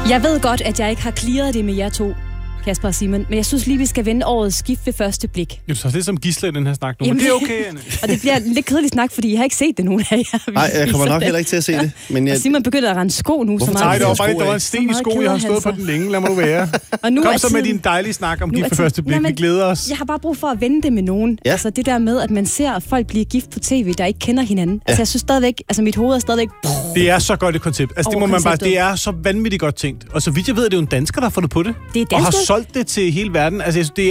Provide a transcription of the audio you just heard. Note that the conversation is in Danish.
Jeg ved godt, at jeg ikke har clearet det med jer to, Kasper og Simon, men jeg synes lige, vi skal vende årets gift ved første blik. Jo, så er det som Gisle i den her snak nu, men det er okay, Anne. Og det bliver lidt kedeligt snak, fordi jeg har ikke set det nogen af jer. Nej, jeg kommer nok heller ikke til at se det. Men Og Simon begynder at rende sko nu. Så meget. Nej, der var en sten i sko, jeg har stået på den længe. Lad mig nu være. Og nu kom så med din dejlige snak om gift ved første blik. Vi glæder os. Jeg har bare brug for at vende det med nogen. Ja. Altså det der med, at man ser folk blive gift på tv, der ikke kender hinanden. Altså jeg synes stadigvæk, altså mit hoved er stadigvæk... Det er så godt et koncept. Altså det må man bare, det er så vanvittigt godt tænkt. Og så vidt jeg ved, det er jo en dansker, der har fundet på det. Det er og har dansker. solgt det til hele verden. Altså det